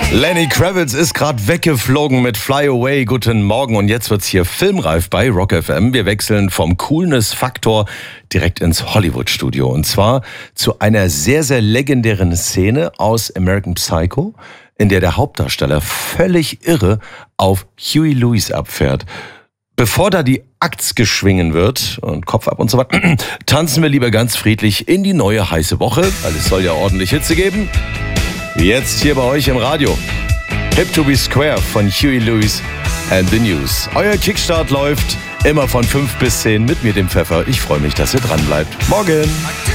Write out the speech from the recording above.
Lenny Kravitz ist gerade weggeflogen mit Fly Away. Guten Morgen. Und jetzt wird's hier filmreif bei Rock FM. Wir wechseln vom Coolness-Faktor direkt ins Hollywood-Studio. Und zwar zu einer sehr, sehr legendären Szene aus American Psycho, in der Hauptdarsteller völlig irre auf Huey Lewis abfährt. Bevor da die Axt geschwingen wird und Kopf ab und so weiter, tanzen wir lieber ganz friedlich in die neue heiße Woche, weil es soll ja ordentlich Hitze geben. Jetzt hier bei euch im Radio. Hip to be Square von Huey Lewis and the News. Euer Kickstart läuft immer von 5 bis 10 mit mir, dem Pfeffer. Ich freue mich, dass ihr dran bleibt. Morgen!